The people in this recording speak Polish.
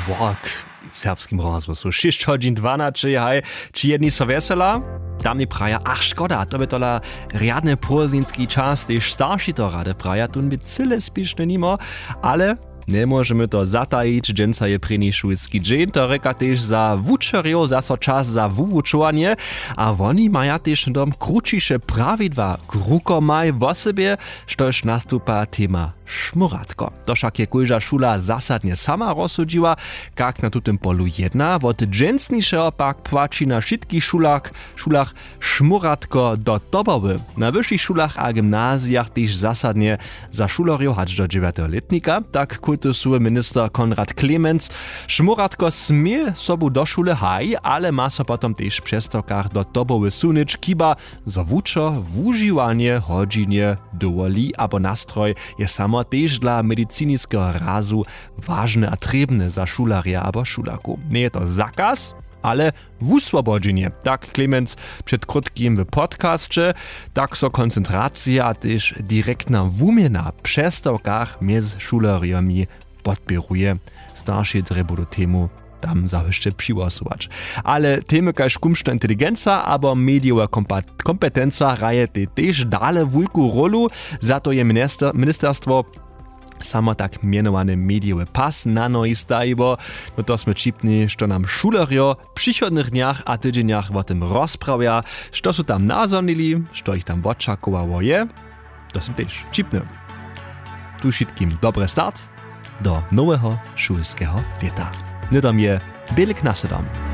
Walk w serbskim rozgłosu. 6 godzin 12, hej, czy jedni so wesela? Tam nie praja, ach szkoda, to by tola riadny purzinski czas, też starsi to rade praja, tun by cyle spiszny nimo, ale nie możemy to zatajić, dżęca je preni szulski dzień, to reka też za wučerjo zaso czas za wuwučovanie, a oni maja też dom krucisze prawidła, kruko maj w osobie, štož nastupa tema šmuratko. To však je kujža šula zasadnie sama rozsudziła, kak na tutym polu jedna, od dżęcnišeho pak płaci na všetkých šulach šmuratko do dobowy. Na wyższych szulach a gimnazjach też zasadnie za šulerjo hacz do 9-letnika, tak kultusuje minister Konrad Clemens. Šmuratko smie sobu do šule haj, ale ma so potom też w przestokach do dobowy sunić, kiba za wučo, wužiwanie, hodzinje, dowoli abo nastroj je samo też dla mediciniskiego razu ważne a trebne za šularja abo šularku. Nie je to zakaz, ale wuswobodzenie. Tak Clemens przed krótkim w podcastcie, tak so koncentracja a też direktna wumiena w przestawkach między šulerjami podpieruje. Starszy treba do temu tam zahyszcze przyłosować. Ale temy kaž kumštna inteligenca abo mediowa kompetenca raje też dale wulku rolu, za to je ministerstwo samo tak mianowany mediowy pas na noi stajibo. No to sme čipni, što nam šulerjo w przychodnych dniach a tydzieniach o tym rozprawia, što su tam nazornili, što ich tam očakowało je. To są też čipny. Tu všetkým dobry start do nowego szulskiego leta. Nydom je Bielek Nasedom.